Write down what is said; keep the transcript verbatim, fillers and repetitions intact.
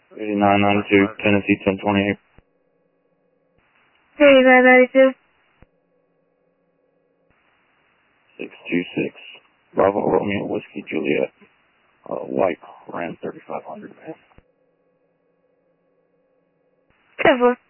eighty-nine ninety-two, Tennessee ten twenty-eight. eighty-nine ninety-two. six two six, Bravo Romeo Whiskey Juliet, uh, white, Ram thirty-five hundred, man. ten four.